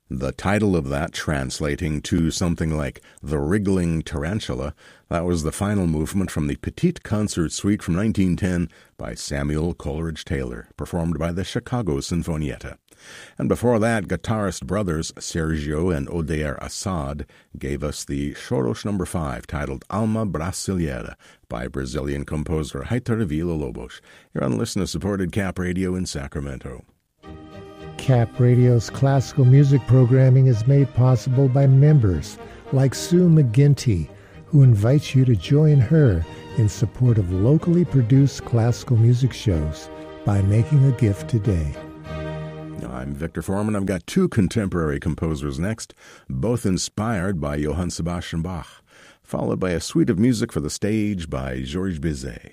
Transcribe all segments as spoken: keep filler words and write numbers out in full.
The title of that, translating to something like The Wriggling Tarantula, that was the final movement from the Petite Concert Suite from nineteen ten by Samuel Coleridge Taylor, performed by the Chicago Sinfonietta. And before that, guitarist brothers Sergio and Odair Assad gave us the Choros number five, titled Alma Brasileira, by Brazilian composer Heitor Villa-Lobos. You're on listener-supported Cap Radio in Sacramento. Cap Radio's classical music programming is made possible by members like Sue McGinty, who invites you to join her in support of locally produced classical music shows by making a gift today. I'm Victor Foreman. I've got two contemporary composers next, both inspired by Johann Sebastian Bach, followed by a suite of music for the stage by Georges Bizet.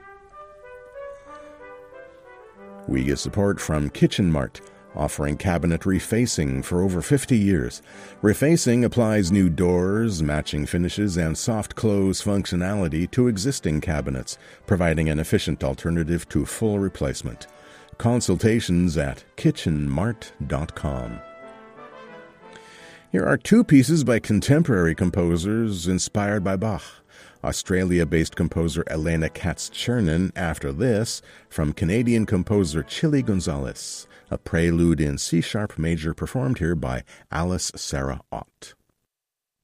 We get support from Kitchen Mart, offering cabinet refacing for over fifty years. Refacing applies new doors, matching finishes, and soft close functionality to existing cabinets, providing an efficient alternative to full replacement. Consultations at kitchen mart dot com. Here are two pieces by contemporary composers inspired by Bach. Australia-based composer Elena Katz-Chernin, after this, from Canadian composer Chili Gonzalez, a prelude in C-sharp major performed here by Alice Sarah Ott.